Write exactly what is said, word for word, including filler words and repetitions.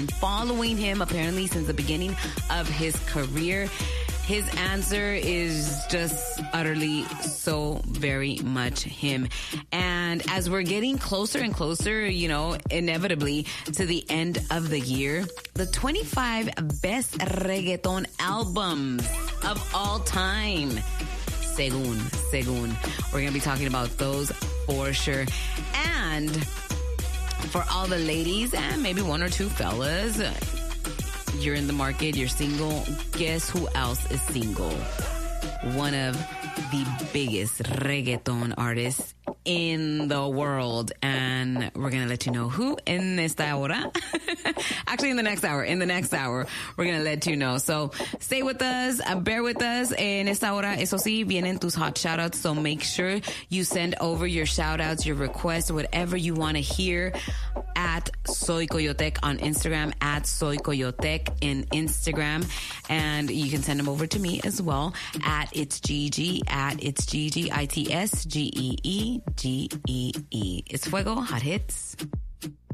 following him apparently since the beginning of his career. His answer is just utterly so very much him. And as we're getting closer and closer, you know, inevitably to the end of the year, the twenty-five best reggaeton albums of all time. Según, según. We're going to be talking about those for sure. And for all the ladies and maybe one or two fellas, you're in the market, you're single. Guess who else is single? One of the biggest reggaeton artists in the world. And we're going to let you know who in esta hora. Actually, in the next hour. In the next hour, we're going to let you know. So stay with us. Uh, bear with us. En esta hora, eso sí, vienen tus hot shoutouts. So make sure you send over your shoutouts, your requests, whatever you want to hear at Soy Coyotec on Instagram, at Soy Coyotec in Instagram. And you can send them over to me as well at It's Gigi, at It's Gigi, I T S G E E G E E. It's Fuego, Hot Hits.